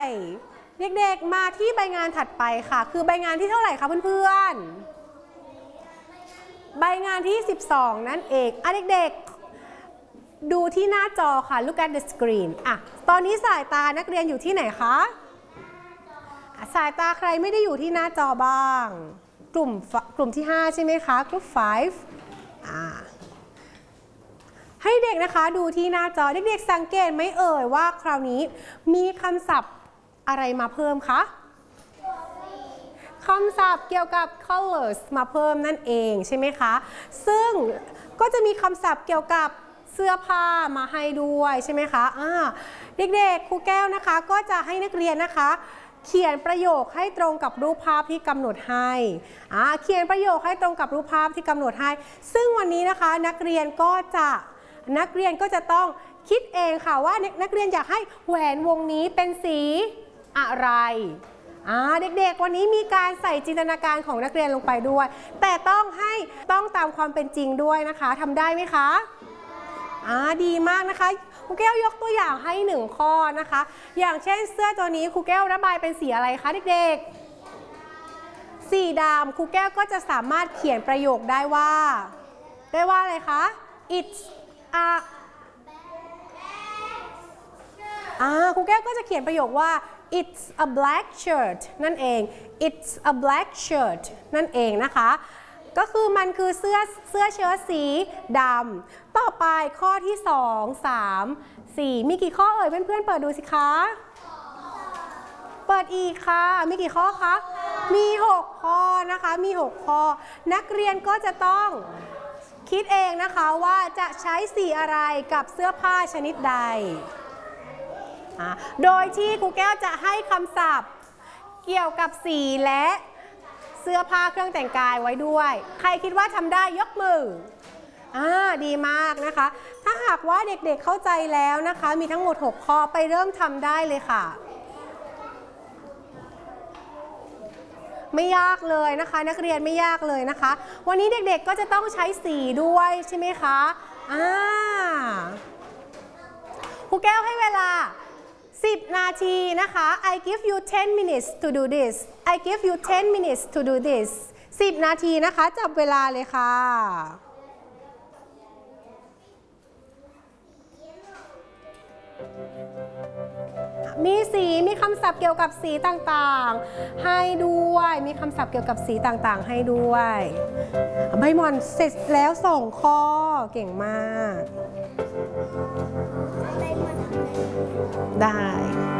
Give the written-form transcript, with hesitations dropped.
เด็กๆมาที่ใบงานถัดไปค่ะคือใบงานที่เท่าไหร่คะเพื่อนๆใบงานที่12นั่นเองเด็กๆดูที่หน้าจอค่ะ look at the screen ตอนนี้สายตานักเรียนอยู่ที่ไหนคะสายตาใครไม่ได้อยู่ที่หน้าจอบ้างกลุ่มที่5ใช่ไหมคะกลุ่ม5ให้เด็กนะคะดูที่หน้าจอเด็กๆสังเกตไหมเอ่ยว่าคราวนี้มีคำศัพท์อะไรมาเพิ่มคะคำศัพท์เกี่ยวกับ colors มาเพิ่มนั่นเองใช่ไหมคะซึ่งก็จะมีคำศัพท์เกี่ยวกับเสื้อผ้ามาให้ด้วยใช่ไหมคะเด็กๆครูแก้วนะคะก็จะให้นักเรียนนะคะเขียนประโยคให้ตรงกับรูปภาพที่กำหนดให้เขียนประโยคให้ตรงกับรูปภาพที่กำหนดให้ซึ่งวันนี้นะคะนักเรียนก็จะต้องคิดเองค่ะว่านักเรียนอยากให้แหวนวงนี้เป็นสีอะไรเด็กๆวันนี้มีการใส่จินตนาการของนักเรียนลงไปด้วยแต่ต้องตามความเป็นจริงด้วยนะคะทำได้ไหมคะดีมากนะคะครูแก้วยกตัวอย่างให้1ข้อนะคะอย่างเช่นเสื้อตัวนี้ครูแก้วระบายเป็นสีอะไรคะเด็กๆสีดำครูแก้วก็จะสามารถเขียนประโยคได้ว่าอะไรคะ it's a ครูแก้วก็จะเขียนประโยคว่า it's a black shirt นั่นเอง it's a black shirt นั่นเองนะคะก็คือมันคือเสื้อเชิ้ตสีดำต่อไปข้อที่2 3 4มีกี่ข้อเอ่ยเพื่อนๆเปิดดูสิคะเปิดอีกค่ะมีกี่ข้อคะมี6ข้อนะคะมี6ข้อนักเรียนก็จะต้องคิดเองนะคะว่าจะใช้สีอะไรกับเสื้อผ้าชนิดใดโดยที่ครูแก้วจะให้คำศัพท์เกี่ยวกับสีและเสื้อผ้าเครื่องแต่งกายไว้ด้วยใครคิดว่าทำได้ยกมือดีมากนะคะถ้าหากว่าเด็กๆเข้าใจแล้วนะคะมีทั้งหมด6ข้อไปเริ่มทำได้เลยค่ะไม่ยากเลยนะคะนักเรียนไม่ยากเลยนะคะวันนี้เด็กๆก็จะต้องใช้สีด้วยใช่ไหมคะครูแก้วให้เวลา10 นาทีนะคะ I give you 10 minutes to do this I give you 10 minutes to do this 10 นาทีนะคะจับเวลาเลยค่ะมีสีมีคำศัพท์เกี่ยวกับสีต่างๆให้ด้วยมีคำศัพท์เกี่ยวกับสีต่างๆให้ด้วยใบหม่อนเสร็จแล้ว2ข้อเก่งมากได้